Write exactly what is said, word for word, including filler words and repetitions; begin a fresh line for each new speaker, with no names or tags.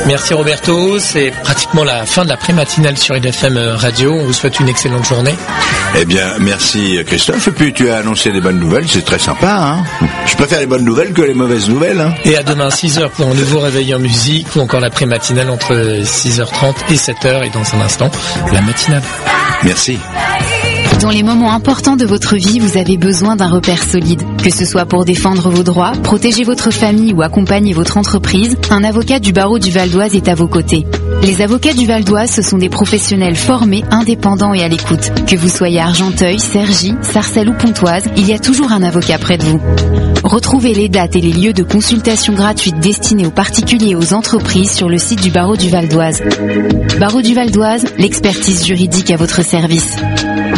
Merci Roberto, c'est pratiquement la fin de la pré-matinale sur I D F M Radio. On vous souhaite une excellente journée.
Eh bien, merci Christophe. Et puis tu as annoncé des bonnes nouvelles, c'est très sympa. Hein, je préfère les bonnes nouvelles que les mauvaises nouvelles. Hein.
Et à demain six heures pour un nouveau réveil en musique ou encore la pré-matinale entre six heures trente et sept heures et dans un instant, la matinale.
Merci.
Dans les moments importants de votre vie, vous avez besoin d'un repère solide. Que ce soit pour défendre vos droits, protéger votre famille ou accompagner votre entreprise, un avocat du barreau du Val d'Oise est à vos côtés. Les avocats du Val d'Oise, ce sont des professionnels formés, indépendants et à l'écoute. Que vous soyez à Argenteuil, Cergy, Sarcelles ou Pontoise, il y a toujours un avocat près de vous. Retrouvez les dates et les lieux de consultation gratuites destinés aux particuliers et aux entreprises sur le site du barreau du Val d'Oise. Barreau du Val d'Oise, l'expertise juridique à votre service.